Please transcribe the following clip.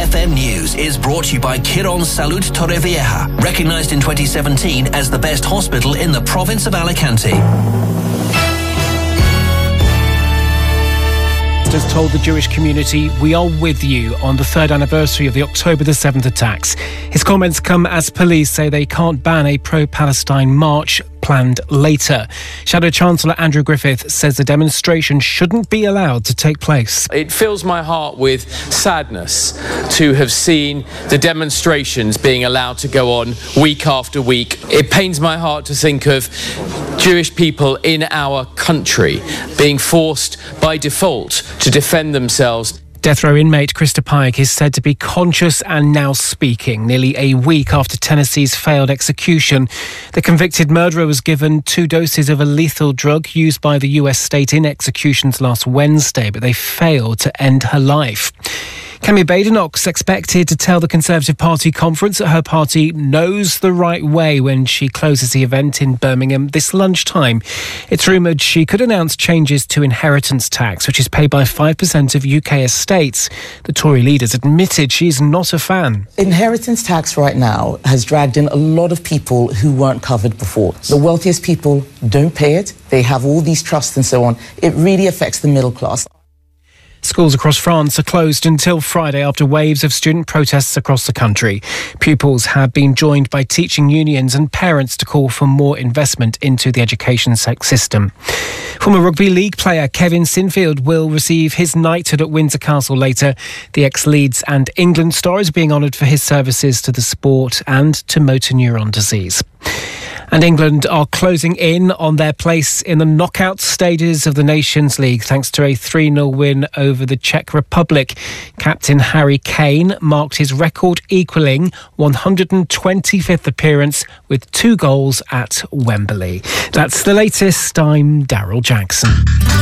FM News is brought to you by Quirón Salud Torrevieja, recognised in 2017 as the best hospital in the province of Alicante. Has told the Jewish community, "We are with you" on the third anniversary of the October the 7th attacks. His comments come as police say they can't ban a pro-Palestine march planned later. Shadow Chancellor Andrew Griffith says the demonstration shouldn't be allowed to take place. It fills my heart with sadness to have seen the demonstrations being allowed to go on week after week. It pains my heart to think of Jewish people in our country being forced by default to defend themselves. Death row inmate Krista Pike is said to be conscious and now speaking, nearly a week after Tennessee's failed execution. The convicted murderer was given 2 doses of a lethal drug used by the US state in executions last Wednesday, but they failed to end her life. Kemi Badenoch's expected to tell the Conservative Party conference that her party knows the right way when she closes the event in Birmingham this lunchtime. It's rumoured she could announce changes to inheritance tax, which is paid by 5% of UK estates. The Tory leader's admitted she's not a fan. Inheritance tax right now has dragged in a lot of people who weren't covered before. The wealthiest people don't pay it. They have all these trusts and so on. It really affects the middle class. Schools across France are closed until Friday after waves of student protests across the country. Pupils have been joined by teaching unions and parents to call for more investment into the education system. Former rugby league player Kevin Sinfield will receive his knighthood at Windsor Castle later. The ex-Leeds and England star is being honoured for his services to the sport and to motor neuron disease. And England are closing in on their place in the knockout stages of the Nations League thanks to a 3-0 win over the Czech Republic. Captain Harry Kane marked his record-equalling 125th appearance with 2 goals at Wembley. That's the latest. I'm Daryl Jackson.